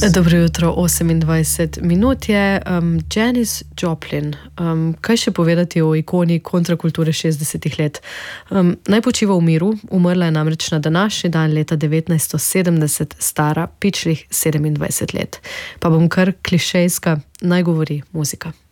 Dobro jutro, 28 minut je. Janis Joplin. Kaj še povedati o ikoni kontrakulture 60 let? Naj počiva v miru, umrla je namreč na današnji dan leta 1970, stara pičlih 27 let. Pa bom kar klišejska, naj govori muzika.